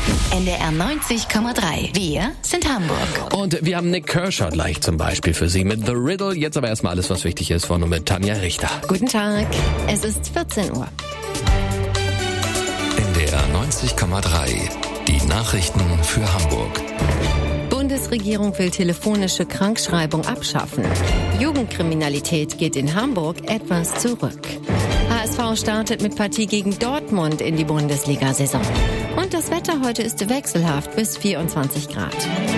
NDR 90,3. Wir sind Hamburg. Und wir haben Nick Kershaw gleich zum Beispiel für Sie mit The Riddle. Jetzt aber erstmal alles, was wichtig ist, vorne mit Tanja Richter. Guten Tag, es ist 14 Uhr. NDR 90,3. Die Nachrichten für Hamburg. Bundesregierung will telefonische Krankschreibung abschaffen. Jugendkriminalität geht in Hamburg etwas zurück. HSV startet mit Partie gegen Dortmund in die Bundesliga-Saison. Und das Wetter heute ist wechselhaft bis 24 Grad.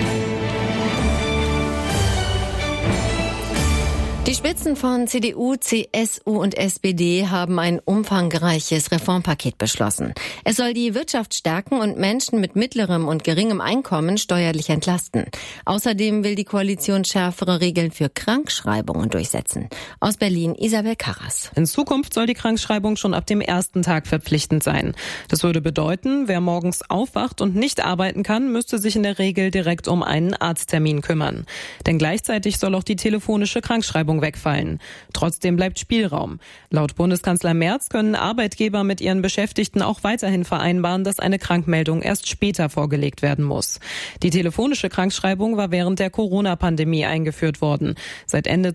Die Spitzen von CDU, CSU und SPD haben ein umfangreiches Reformpaket beschlossen. Es soll die Wirtschaft stärken und Menschen mit mittlerem und geringem Einkommen steuerlich entlasten. Außerdem will die Koalition schärfere Regeln für Krankschreibungen durchsetzen. Aus Berlin Isabel Karras. In Zukunft soll die Krankschreibung schon ab dem ersten Tag verpflichtend sein. Das würde bedeuten, wer morgens aufwacht und nicht arbeiten kann, müsste sich in der Regel direkt um einen Arzttermin kümmern. Denn gleichzeitig soll auch die telefonische Krankschreibung wegfallen. Trotzdem bleibt Spielraum. Laut Bundeskanzler Merz können Arbeitgeber mit ihren Beschäftigten auch weiterhin vereinbaren, dass eine Krankmeldung erst später vorgelegt werden muss. Die telefonische Krankschreibung war während der Corona-Pandemie eingeführt worden. Seit Ende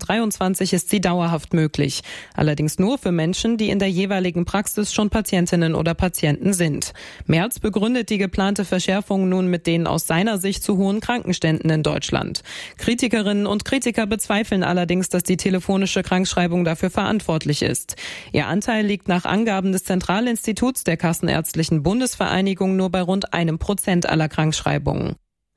2023 ist sie dauerhaft möglich. Allerdings nur für Menschen, die in der jeweiligen Praxis schon Patientinnen oder Patienten sind. Merz begründet die geplante Verschärfung nun mit den aus seiner Sicht zu hohen Krankenständen in Deutschland. Kritikerinnen und Kritiker bezweifeln allerdings, dass die telefonische Krankschreibung dafür verantwortlich ist. Ihr Anteil liegt nach Angaben des Zentralinstituts der Kassenärztlichen Bundesvereinigung nur bei rund 1% aller Krankschreibungen.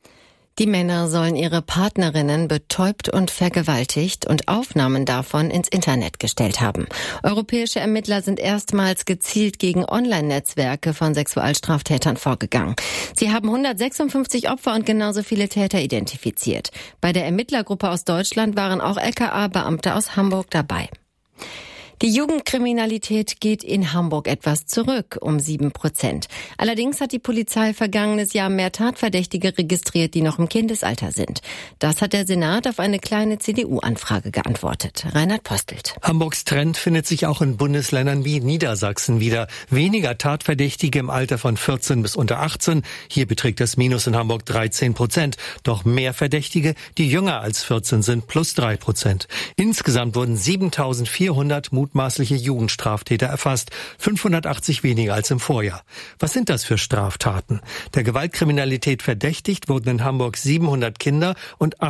Die Männer sollen ihre Partnerinnen betäubt und vergewaltigt und Aufnahmen davon ins Internet gestellt haben. Europäische Ermittler sind erstmals gezielt gegen Online-Netzwerke von Sexualstraftätern vorgegangen. Sie haben 156 Opfer und genauso viele Täter identifiziert. Bei der Ermittlergruppe aus Deutschland waren auch LKA-Beamte aus Hamburg dabei. Die Jugendkriminalität geht in Hamburg etwas zurück, um 7%. Allerdings hat die Polizei vergangenes Jahr mehr Tatverdächtige registriert, die noch im Kindesalter sind. Das hat der Senat auf eine kleine CDU-Anfrage geantwortet. Reinhard Postelt. Hamburgs Trend findet sich auch in Bundesländern wie Niedersachsen wieder. Weniger Tatverdächtige im Alter von 14 bis unter 18. Hier beträgt das Minus in Hamburg 13%. Doch mehr Verdächtige, die jünger als 14 sind, plus 3%. Insgesamt wurden 7.400 mutmaßliche Jugendstraftäter erfasst, 580 weniger als im Vorjahr. Was sind das für Straftaten? Der Gewaltkriminalität verdächtigt wurden in Hamburg 700 Kinder und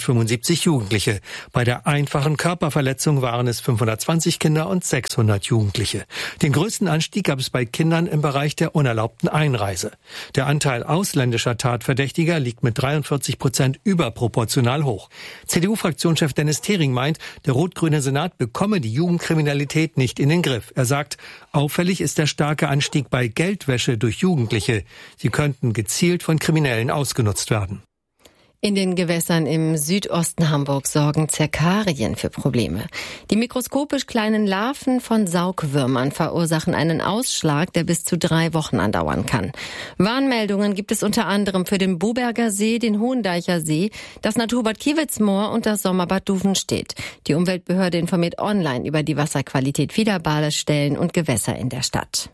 875 Jugendliche. Bei der einfachen Körperverletzung waren es 520 Kinder und 600 Jugendliche. Den größten Anstieg gab es bei Kindern im Bereich der unerlaubten Einreise. Der Anteil ausländischer Tatverdächtiger liegt mit 43% überproportional hoch. CDU-Fraktionschef Dennis Thering meint, der rot-grüne Senat bekomme die Jugendkriminalität nicht in den Griff. Er sagt, auffällig ist der starke Anstieg bei Geldwäsche durch Jugendliche. Sie könnten gezielt von Kriminellen ausgenutzt werden. In den Gewässern im Südosten Hamburgs sorgen Zerkarien für Probleme. Die mikroskopisch kleinen Larven von Saugwürmern verursachen einen Ausschlag, der bis zu 3 Wochen andauern kann. Warnmeldungen gibt es unter anderem für den Boberger See, den Hohendeicher See, das Naturbad Kiewitzmoor und das Sommerbad Duvenstedt. Die Umweltbehörde informiert online über die Wasserqualität vieler Badestellen und Gewässer in der Stadt.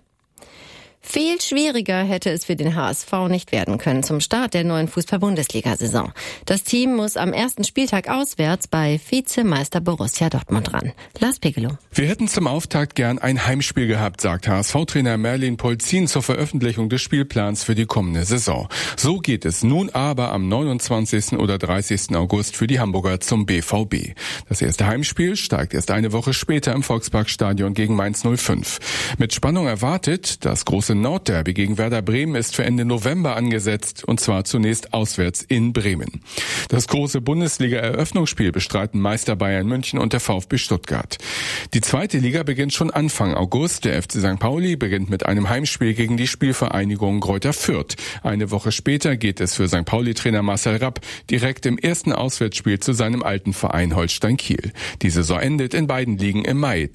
Viel schwieriger hätte es für den HSV nicht werden können zum Start der neuen Fußball-Bundesliga-Saison. Das Team muss am ersten Spieltag auswärts bei Vizemeister Borussia Dortmund ran. Lars Pegelow. Wir hätten zum Auftakt gern ein Heimspiel gehabt, sagt HSV-Trainer Merlin Polzin zur Veröffentlichung des Spielplans für die kommende Saison. So geht es nun aber am 29. oder 30. August für die Hamburger zum BVB. Das erste Heimspiel steigt erst eine Woche später im Volksparkstadion gegen Mainz 05. Mit Spannung erwartet, das große Nordderby gegen Werder Bremen ist für Ende November angesetzt, und zwar zunächst auswärts in Bremen. Das große Bundesliga-Eröffnungsspiel bestreiten Meister Bayern München und der VfB Stuttgart. Die zweite Liga beginnt schon Anfang August. Der FC St. Pauli beginnt mit einem Heimspiel gegen die Spielvereinigung Greuther Fürth. Eine Woche später geht es für St. Pauli-Trainer Marcel Rapp direkt im ersten Auswärtsspiel zu seinem alten Verein Holstein Kiel. Die Saison endet in beiden Ligen im Mai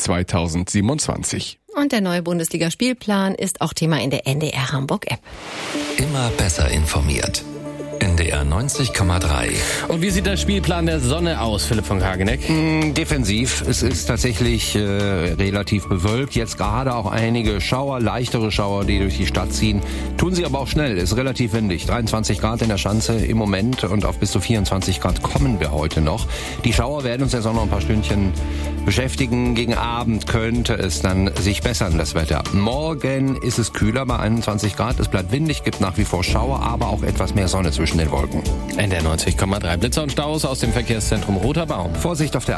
2027. Und der neue Bundesliga-Spielplan ist auch Thema in der NDR Hamburg-App. Immer besser informiert. NDR 90,3. Und wie sieht der Spielplan der Sonne aus, Philipp von Kageneck? Defensiv. Es ist tatsächlich relativ bewölkt. Jetzt gerade auch einige Schauer, leichtere Schauer, die durch die Stadt ziehen. Tun sie aber auch schnell. Ist relativ windig. 23 Grad in der Schanze im Moment und auf bis zu 24 Grad kommen wir heute noch. Die Schauer werden uns jetzt auch noch ein paar Stündchen beschäftigen. Gegen Abend könnte es dann sich bessern, das Wetter. Morgen ist es kühler bei 21 Grad. Es bleibt windig, gibt nach wie vor Schauer, aber auch etwas mehr Sonne zwischen den Wolken. NDR 90,3. Blitzer und Staus aus dem Verkehrszentrum Roter Baum. Vorsicht auf der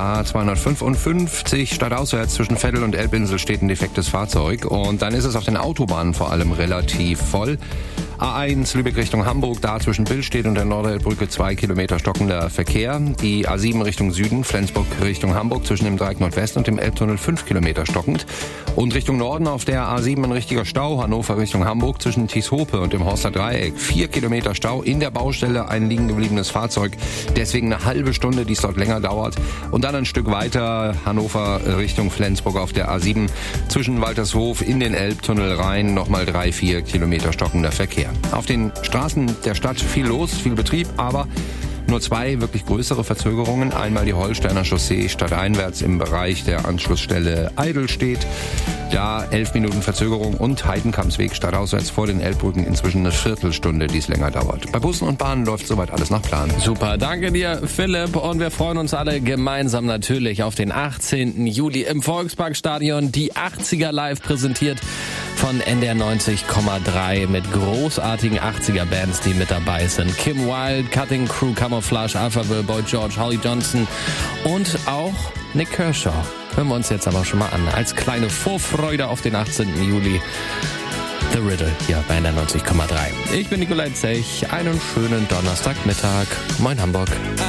A255 stadtauswärts zwischen Veddel und Elbinsel steht ein defektes Fahrzeug. Und dann ist es auf den Autobahnen vor allem relativ voll. A1 Lübeck Richtung Hamburg, da zwischen Billstedt und der Norderelbbrücke 2 Kilometer stockender Verkehr. Die A7 Richtung Süden, Flensburg Richtung Hamburg zwischen dem Dreieck Nordwest und dem Elbtunnel 5 Kilometer stockend. Und Richtung Norden auf der A7 ein richtiger Stau, Hannover Richtung Hamburg zwischen Tieshope und dem Horster Dreieck. 4 Kilometer Stau, in der Baustelle ein liegen gebliebenes Fahrzeug. Deswegen eine halbe Stunde, die es dort länger dauert. Und dann ein Stück weiter Hannover Richtung Flensburg auf der A7 zwischen Waltershof in den Elbtunnel rein. Nochmal 3-4 Kilometer stockender Verkehr. Auf den Straßen der Stadt viel los, viel Betrieb, aber nur 2 wirklich größere Verzögerungen. Einmal die Holsteiner Chaussee stadteinwärts im Bereich der Anschlussstelle Eidelstedt. Da 11 Minuten Verzögerung und Heidenkampsweg stadtauswärts vor den Elbbrücken inzwischen eine Viertelstunde, die es länger dauert. Bei Bussen und Bahnen läuft soweit alles nach Plan. Super, danke dir, Philipp. Und wir freuen uns alle gemeinsam natürlich auf den 18. Juli im Volksparkstadion. Die 80er live präsentiert von NDR 90,3 mit großartigen 80er-Bands, die mit dabei sind. Kim Wilde, Cutting Crew, Camouflage, Alpha Will, Boy George, Holly Johnson und auch Nick Kershaw. Hören wir uns jetzt aber schon mal an. Als kleine Vorfreude auf den 18. Juli. The Riddle hier bei NDR 90,3. Ich bin Nikolai Zech. Einen schönen Donnerstagmittag. Moin Hamburg.